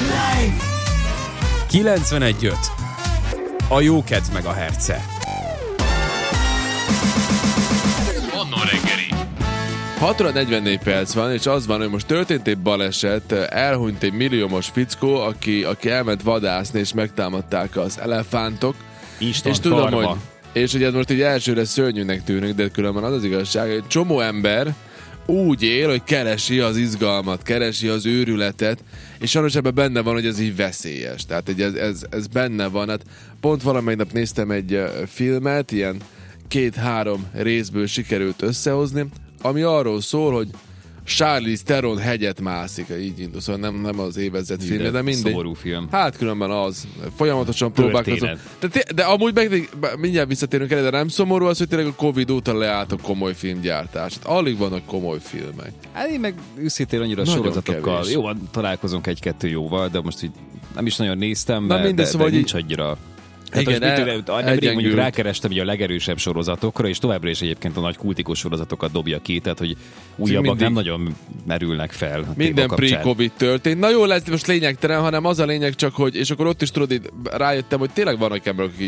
91.5. A jókedv meg a herce. Manna reggeli. 6:44 perc van, és az van, hogy most történt egy baleset, elhunyt egy milliómos fickó, aki elment vadászni, és megtámadták az elefántok. Instant és tudom, karma. hogy és hogy ez most így elsőre szörnyűnek tűnik, de különben az igazság, hogy egy csomó ember úgy él, hogy keresi az izgalmat, keresi az őrületet, és sajnos ebben benne van, hogy ez így veszélyes. Tehát ez benne van. Hát pont valamelyik nap néztem egy filmet, ilyen 2-3 részből sikerült összehozni, ami arról szól, hogy Charlize Theron hegyet mászik, így indul, szóval nem az évezred filmje, de mindegy. Szomorú film. Hát különben az. Folyamatosan próbálkozom. De amúgy mindjárt visszatérünk el, de nem szomorú az, hogy tényleg a Covid óta leállt a komoly filmgyártás. Hát alig vannak komoly filmek. Hát én meg őszintén annyira Nagyon sorozatokkal. kevés. Jó, találkozunk egy-kettő jóval, de most így nem is nagyon néztem, Na, de szóval nincs annyira. Igen, Nemrég mondjuk rákerestem ugye a legerősebb sorozatokra, és továbbra is egyébként a nagy kultikus sorozatokat dobja ki, tehát hogy újabbak nem nagyon merülnek fel. A minden téma kapcsán. pre-Covid történt. Na jó, lesz most lényegtelen, hanem az a lényeg csak, hogy, és akkor ott is tudod, így rájöttem, hogy tényleg vannak emberek, akik így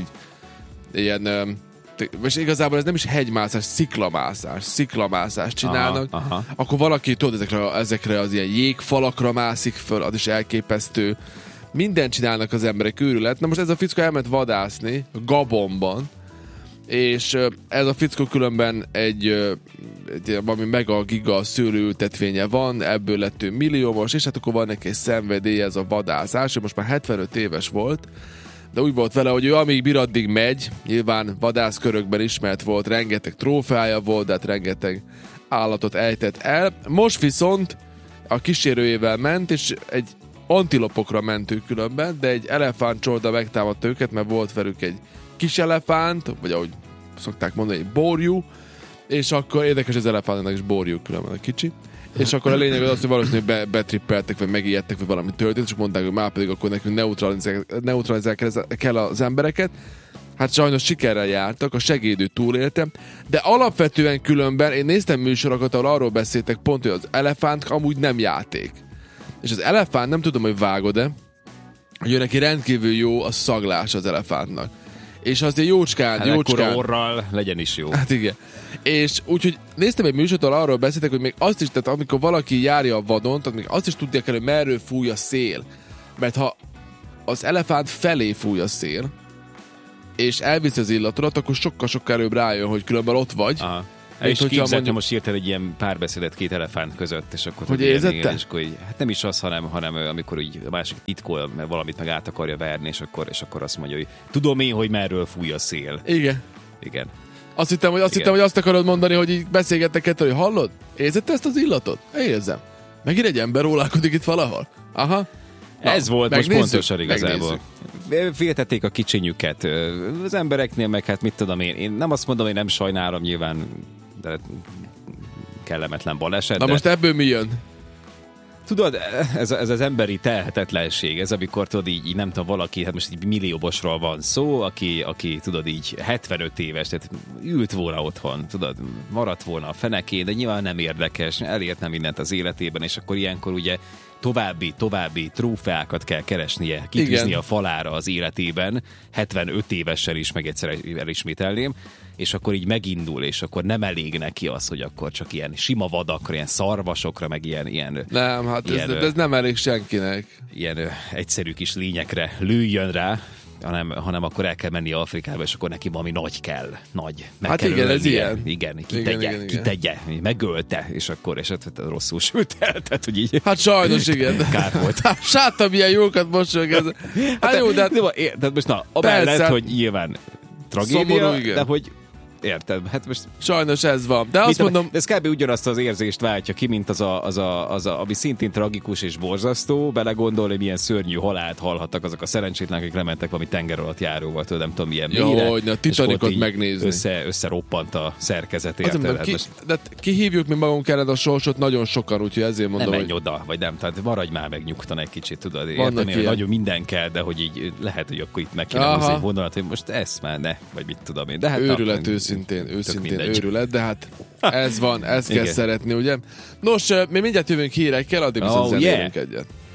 ilyen, és igazából ez nem is hegymászás, sziklamászás csinálnak. Aha. Akkor valaki, tudod, ezekre az ilyen jégfalakra mászik föl, az is elképesztő. Mindent csinálnak az emberek, őrület. Na most ez a fickó elment vadászni Gabonban, és ez a fickó különben egy valami mega giga szőlőültetvénye van, ebből lett ő milliómos, és hát akkor van neki egy szenvedély, ez a vadászás, ő most már 75 éves volt, de úgy volt vele, hogy ő amíg bír, addig megy, nyilván vadászkörökben ismert volt, rengeteg trófeája volt, de hát rengeteg állatot ejtett el. Most viszont a kísérőjével ment, és egy antilopokra mentük különben, de egy elefántcsorda megtámadta őket, mert volt velük egy kis elefánt, vagy ahogy szokták mondani, egy borjú, és akkor érdekes, az elefántnak is borjú különben a kicsi, és akkor a lényeg az, hogy valószínűleg betrippeltek, vagy megijedtek, vagy valami történt, és mondták, hogy már pedig akkor nekünk neutralizálni kell az embereket. Hát sajnos sikerrel jártak, a segédő túlélte, de alapvetően különben én néztem műsorokat, ahol arról beszéltek pont, hogy az elefánt amúgy nem játék. És az elefánt, nem tudom, hogy vágod-e, hogy ő neki rendkívül jó a szaglás az elefántnak. És azért jócskán... orral legyen is jó. Hát igen. És úgyhogy néztem egy műsort, ahol arról beszéltek, hogy még azt is, tehát amikor valaki járja a vadon, tehát még azt is tudják kell, hogy merről fúj a szél. Mert ha az elefánt felé fúj a szél, és elviszi az illatodat, akkor sokkal-sokkal előbb rájön, hogy különben ott vagy. Aha. És képzeltem, most írtál egy ilyen párbeszédet két elefánt között, és akkor... Hogy érzette? És akkor így, hát nem is az, hanem amikor így a másik titkol, mert valamit meg át akarja verni, és akkor azt mondja, hogy tudom én, hogy merről fúj a szél. Igen. Igen. Azt hittem, hogy azt akarod mondani, hogy így beszélgettek ettől, hogy hallod? Érzed te ezt az illatot? Érzem. Megint egy ember rólálkodik itt valahol. Aha. Na, ez volt most pontosan igazából. Megnézzük. Féltették a kicsinyüket. Az embereknél meg hát mit tudom én nem azt mondom, hogy nem sajnálom nyilván, de kellemetlen baleset. Na most ebből mi jön? Tudod, ez az emberi tehetetlenség, ez amikor tudod így nem tudom, valaki, hát most így millióbosról van szó, aki tudod így 75 éves, tehát ült volna otthon, tudod, maradt volna a fenekén, de nyilván nem érdekes, elért nem mindent az életében, és akkor ilyenkor ugye további trófeákat kell keresnie, kitűzni a falára az életében, 75 évessel is, meg egyszer elismételném, és akkor így megindul, és akkor nem elég neki az, hogy akkor csak ilyen sima vadakra, ilyen szarvasokra, meg ilyen nem, hát ez nem elég senkinek. Ilyen egyszerű kis lényekre lőjön rá, hanem akkor el kell menni Afrikába, és akkor neki valami nagy kell. Nagy. Meg hát kell igen, ölnie. ez ilyen. Igen, kitegye, megölte, és akkor rosszul sült el, tehát hogy így... Hát sajnos igen. Kár volt. Sátam, milyen jókat mosolyog ez. Hát jó, de... Tehát most amellett, hogy nyilván tragédia, szomorú, de hogy érted, hát most... Sajnos ez van. De azt mondom... Ez kb. Ugyanazt az érzést váltja ki, mint az, ami szintén tragikus és borzasztó, belegondol, hogy milyen szörnyű halált hallhattak azok a szerencsétlenek, akik lementek valami tenger alatt járóval, tudod, nem tudom milyen mélyre. Jó, hogy a Titanicot megnézni. Összeroppant a szerkezet, érted? De kihívjuk mi magunk ellen a sorsot nagyon sokan, úgyhogy ezért mondom, nem menj oda, vagy nem, tehát maradj már meg nyugtan egy kicsit, tudod, értem, hogy nagyon minden kell, de hogy így lehet, hogy akkor itt meg kéne hozni egy vonalat, hogy most ezt már ne, vagy mit tudom én. De hát őszintén őrület, de hát ez van, ezt kell szeretni, ugye? Nos, mi mindjárt jövünk hírekkel, addig viszont zenélünk egyet.